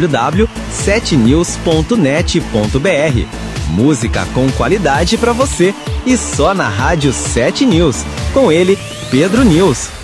www.7news.net.br. Música com qualidade para você e só na Rádio 7 News. Com ele, Pedro News.